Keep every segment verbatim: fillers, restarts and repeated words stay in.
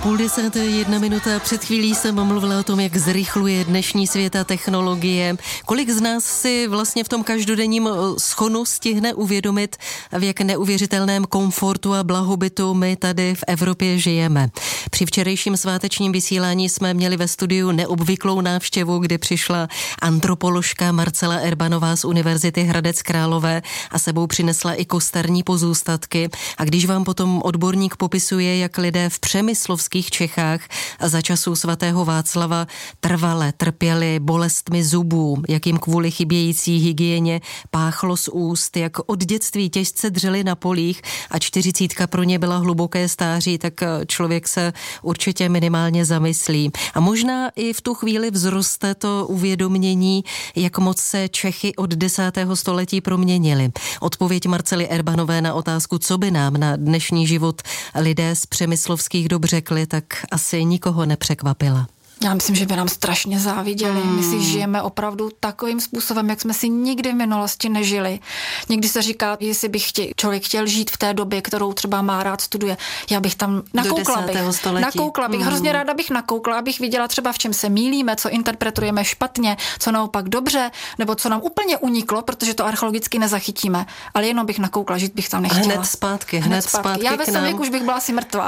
Půl desáté, jedna minuta. Před chvílí jsem mluvila o tom, jak zrychluje dnešní svět a technologie. Kolik z nás si vlastně v tom každodenním schonu stihne uvědomit, v jak neuvěřitelném komfortu a blahobytu my tady v Evropě žijeme. Při včerejším svátečním vysílání jsme měli ve studiu neobvyklou návštěvu, kdy přišla antropoložka Marcela Erbanová z Univerzity Hradec Králové a sebou přinesla i kosterní pozůstatky. A když vám potom odborník popisuje, jak lidé v přemyslovských Čechách a za časů svatého Václava trvale trpěli bolestmi zubů, jak jim kvůli chybějící hygieně páchlo z úst, jak od dětství těžce dřeli na polích a čtyřicítka pro ně byla hluboké stáří, tak člověk se určitě minimálně zamyslí. A možná i v tu chvíli vzroste to uvědomění, jak moc se Čechy od desátého století proměnili. Odpověď Marcely Erbanové na otázku, co by nám na dnešní život lidé z přemyslovských dob řekli, tak asi nikoho nepřekvapila. Já myslím, že by nám strašně záviděli. Hmm. My si žijeme opravdu takovým způsobem, jak jsme si nikdy v minulosti nežili. Někdy se říká, jestli by chtěl, člověk chtěl žít v té době, kterou třeba má rád, studuje. Já bych tam nakoukla bych. Nakoukla bych. Hmm. Hrozně ráda bych nakoukla, abych viděla třeba, v čem se mýlíme, co interpretujeme špatně, co naopak dobře, nebo co nám úplně uniklo, protože to archeologicky nezachytíme. Ale jenom bych nakoukla, žít bych tam nechtěla. Hned zpátky, hned, hned zpátky. zpátky Já ve svém věku už bych byla asi mrtvá.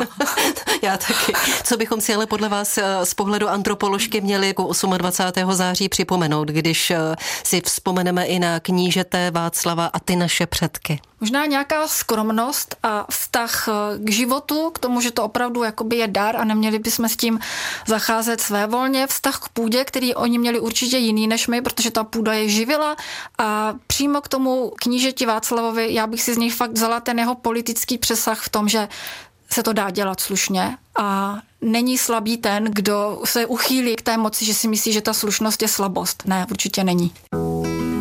Já taky. Co bychom si ale podle vás z pohledu antropoložky měli jako dvacátého osmého září připomenout, když si vzpomeneme i na knížete Václava a ty naše předky? Možná nějaká skromnost a vztah k životu, k tomu, že to opravdu jakoby je dar a neměli bychom s tím zacházet svévolně. Vztah k půdě, který oni měli určitě jiný než my, protože ta půda je živila a přímo k tomu knížeti Václavovi, já bych si z něj fakt vzala ten jeho politický přesah v tom, že se to dá dělat slušně a není slabý ten, kdo se uchýlí k té moci, že si myslí, že ta slušnost je slabost. Ne, určitě není.